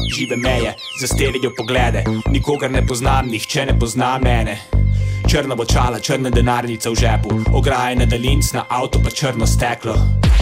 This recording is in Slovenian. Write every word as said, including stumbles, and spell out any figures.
žive meje, zasterijo poglede. Nikogar ne poznam, nihče ne pozna mene. Črna bočala, črna denarnica v žepu, ograje na daljinc, na avto pa črno steklo.